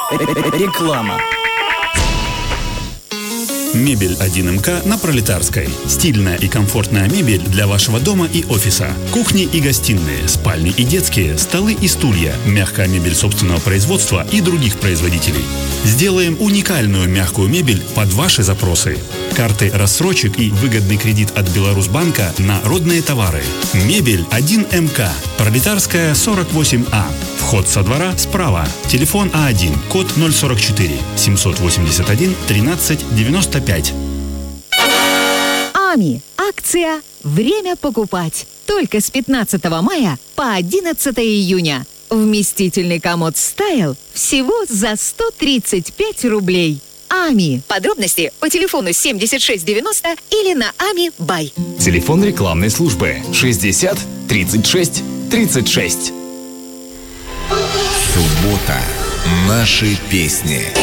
Реклама. Мебель 1МК на Пролетарской. Стильная и комфортная мебель для вашего дома и офиса. Кухни и гостиные, спальни и детские, столы и стулья, мягкая мебель собственного производства и других производителей. Сделаем уникальную мягкую мебель под ваши запросы. Карты рассрочек и выгодный кредит от Беларусьбанка на родные товары. Мебель 1МК. Пролетарская, 48А. Вход со двора справа. Телефон А1, код 044 781 13 95. АМИ. Акция «Время покупать». Только с 15 мая по 11 июня. Вместительный комод «Стайл» всего за 135 рублей. АМИ. Подробности по телефону 7690 или на АМИ Бай. Телефон рекламной службы 60 36 36. Суббота. Наши песни.